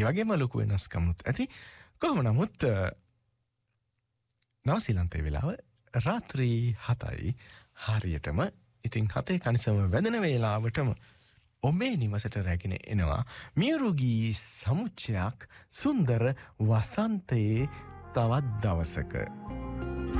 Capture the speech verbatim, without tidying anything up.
වගේම ලොකු වෙනස්කමුත් ඇති. කොහොම නමුත් නවසීලන්තේ වෙලාව රාත්‍රී හතයි හරියටම. ඉතින් හතේ කනිසම වැදෙන වේලාවටම ඔබේ නිවසට රැගෙන එනවා මියුරුගී සමුච්චයක් සුන්දර වසන්තයේ තවත් දවසක.